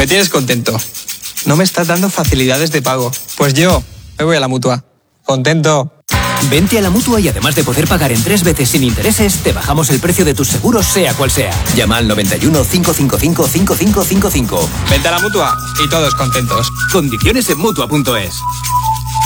Me tienes contento. No me estás dando facilidades de pago. Pues yo me voy a la Mutua. Contento. Vente a la Mutua y además de poder pagar en 3 veces sin intereses, te bajamos el precio de tus seguros sea cual sea. Llama al 91 555 5555. Vente a la Mutua y todos contentos. Condiciones en Mutua.es.